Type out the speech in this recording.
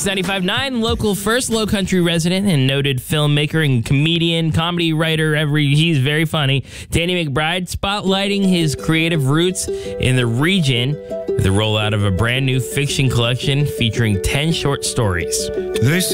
Kicks 95.9, local first Low Country resident and noted filmmaker and comedian, comedy writer. He's very funny. Danny McBride spotlighting his creative roots in the region with the rollout of a brand new fiction collection featuring 10 short stories. This